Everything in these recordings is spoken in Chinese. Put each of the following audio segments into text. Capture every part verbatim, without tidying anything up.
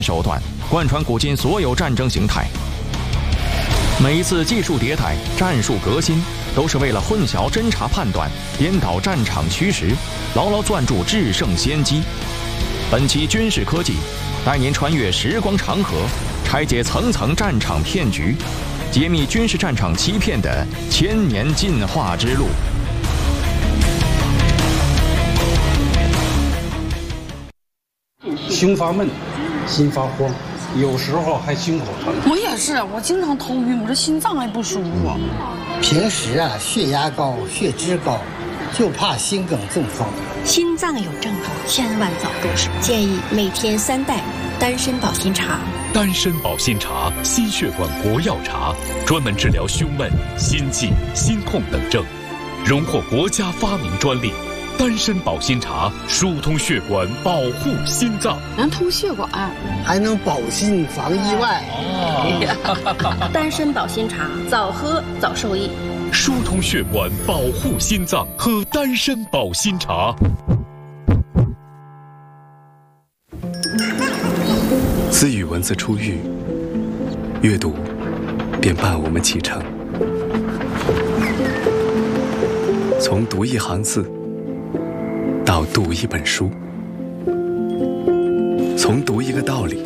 手段贯穿古今所有战争形态。每一次技术迭代、战术革新，都是为了混淆侦察判断、颠倒战场虚实，牢牢攥住制胜先机。本期军事科技带您穿越时光长河，拆解层层战场骗局，揭秘军事战场欺骗的千年进化之路。 胸发闷，心发慌，有时候还心口疼。 我也是，我经常头晕，我这心脏还不舒服。 平时啊，血压高，血脂高，就怕心梗中风。 心脏有症状，千万早入手。建议每天三袋丹参保心茶。 丹参保心茶，心血管国药茶，专门治疗胸闷、心悸、心痛等症，荣获国家发明专利。丹参保心茶疏通血管，保护心脏， 能通血管， 还能保心防意外。 哦、丹参保心茶，早喝早受益。 疏通血管，保护心脏，喝丹参保心茶。 自语文字出狱，阅读便伴我们启程。从读一行字到读一本书，从读一个道理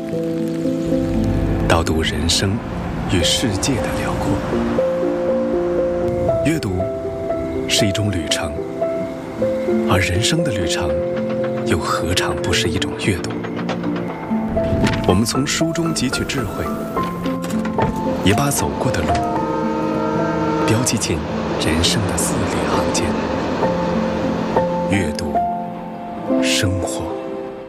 到读人生与世界的辽阔。阅读是一种旅程，而人生的旅程又何尝不是一种阅读？我们从书中汲取智慧，也把走过的路标记进人生的字里行间。阅读，生活。